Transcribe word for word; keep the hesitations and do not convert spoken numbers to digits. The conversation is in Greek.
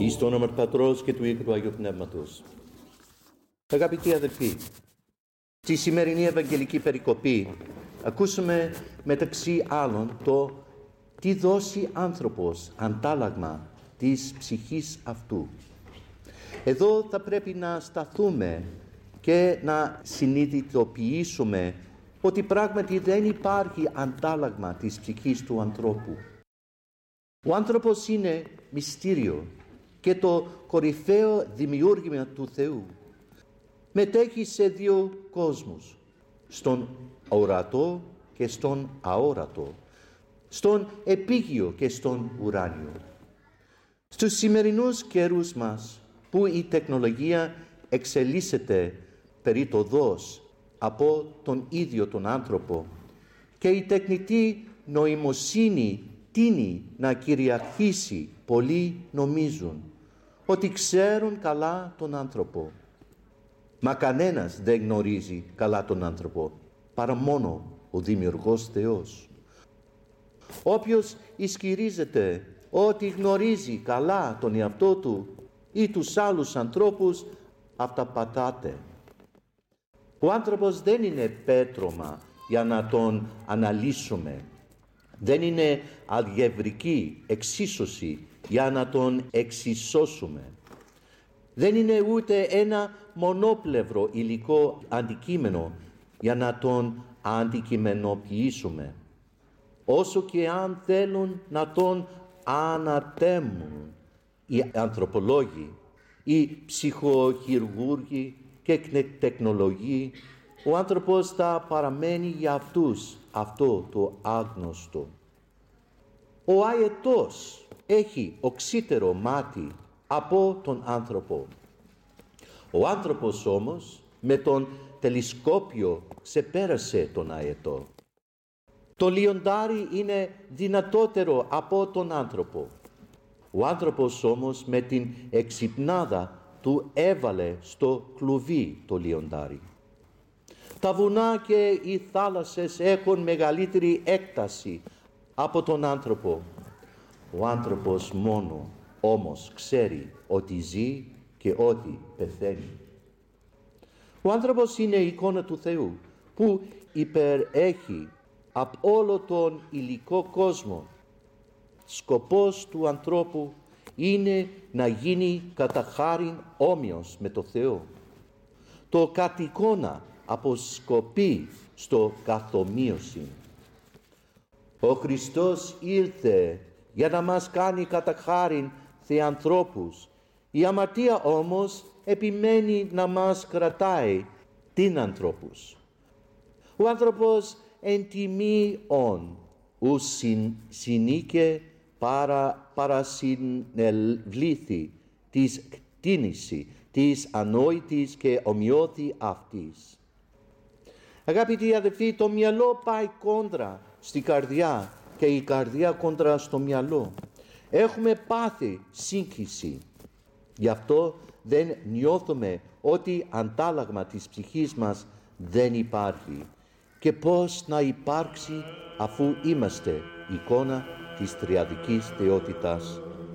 Εις το όνομα του Πατρός και του Υιού και του Αγίου Πνεύματος. Αγαπητοί αδελφοί, στη σημερινή Ευαγγελική περικοπή ακούσαμε μεταξύ άλλων το «Τι δώσει άνθρωπος αντάλλαγμα της ψυχής αυτού». Εδώ θα πρέπει να σταθούμε και να συνειδητοποιήσουμε ότι πράγματι δεν υπάρχει αντάλλαγμα της ψυχής του ανθρώπου. Ο άνθρωπος είναι μυστήριο και το κορυφαίο δημιούργημα του Θεού. Μετέχει σε δύο κόσμους, στον ορατό και στον αόρατο, στον επίγειο και στον ουράνιο. Στους σημερινούς καιρούς μας, που η τεχνολογία εξελίσσεται περιττοδός από τον ίδιο τον άνθρωπο και η τεχνητή νοημοσύνη τείνει να κυριαρχήσει, πολλοί νομίζουν ότι ξέρουν καλά τον άνθρωπο. Μα κανένας δεν γνωρίζει καλά τον άνθρωπο, παρά μόνο ο Δημιουργός Θεός. Όποιος ισχυρίζεται ότι γνωρίζει καλά τον εαυτό του ή τους άλλους ανθρώπους, αυταπατάται. Ο άνθρωπος δεν είναι πέτρωμα για να τον αναλύσουμε. Δεν είναι αλγεβρική εξίσωση για να τον εξισώσουμε. Δεν είναι ούτε ένα μονόπλευρο υλικό αντικείμενο για να τον αντικειμενοποιήσουμε. Όσο και αν θέλουν να τον ανατέμουν οι ανθρωπολόγοι, οι ψυχοχειρουργοί και τεχνολογοί, ο άνθρωπος θα παραμένει για αυτούς αυτό το άγνωστο. Ο αετός έχει οξύτερο μάτι από τον άνθρωπο. Ο άνθρωπος όμως με τον τελεσκόπιο ξεπέρασε τον αετό. Το λιοντάρι είναι δυνατότερο από τον άνθρωπο. Ο άνθρωπος όμως με την εξυπνάδα του έβαλε στο κλουβί το λιοντάρι. Τα βουνά και οι θάλασσες έχουν μεγαλύτερη έκταση από τον άνθρωπο. Ο άνθρωπος μόνο όμως ξέρει ότι ζει και ότι πεθαίνει. Ο άνθρωπος είναι η εικόνα του Θεού που υπερέχει από όλο τον υλικό κόσμο. Σκοπός του ανθρώπου είναι να γίνει κατά χάριν όμοιος με το Θεό. Το κατ' εικόνα αποσκοπεί στο καθομοίωση. Ο Χριστός ήλθε για να μας κάνει κατά χάριν θεανθρώπους. Η αμαρτία όμως επιμένει να μας κρατάει την ανθρώπους. Ο άνθρωπος εν τιμή ον, ους συν, συνήκε παρα, παρασυνευλήθη της κτίνηση, της ανόητης και ομοιώθη αυτής. Αγαπητοί αδελφοί, το μυαλό πάει κόντρα στη καρδιά και η καρδιά κόντρα στο μυαλό. Έχουμε πάθει σύγχυση. Γι' αυτό δεν νιώθουμε ότι αντάλλαγμα της ψυχής μας δεν υπάρχει. Και πώς να υπάρξει αφού είμαστε εικόνα της τριαδικής θεότητας.